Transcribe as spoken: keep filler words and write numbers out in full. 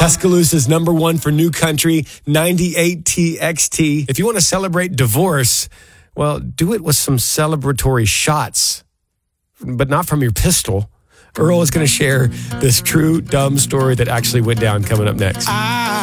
Tuscaloosa's number one for new country, ninety-eight T X T. If you want to celebrate divorce, well, do it with some celebratory shots, but not from your pistol. Earl is going to share this true dumb story that actually went down coming up next. I